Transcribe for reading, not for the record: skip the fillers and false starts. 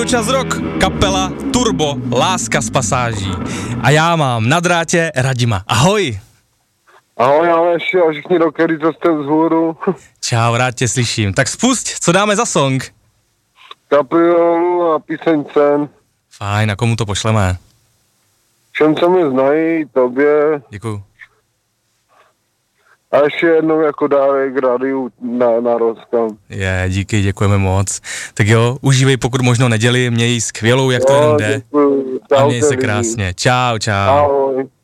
Čas rok, kapela Turbo, Láska z pasáží. A já mám na drátě Radima. Ahoj. Ahoj Aleši a všichni rockery, co jste vzhůru. Čau, rád tě slyším. Tak spusť, co dáme za song? Capriolu a píseň Sen. Fajn, a komu to pošleme? Všem, co mě znají, tobě. Děkuju. A ještě jednou jako dárek rádiu na Roskam. Díky, děkujeme moc. Tak jo, užívej pokud možno neděli, měj skvělou, jak to jenom jde. Děkuju. A měj se krásně. Čau. Ahoj.